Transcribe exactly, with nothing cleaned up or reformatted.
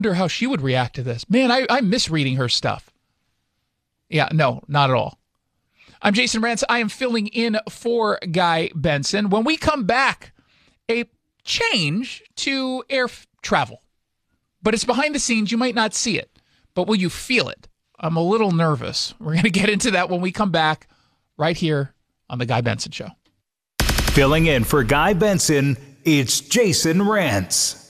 wonder how she would react to this. Man, I, I miss reading her stuff. Yeah, no, not at all. I'm Jason Rantz. I am filling in for Guy Benson. When we come back, a change to air f- travel. But it's behind the scenes. You might not see it, but will you feel it? I'm a little nervous. We're going to get into that when we come back right here on The Guy Benson Show. Filling in for Guy Benson, it's Jason Rantz.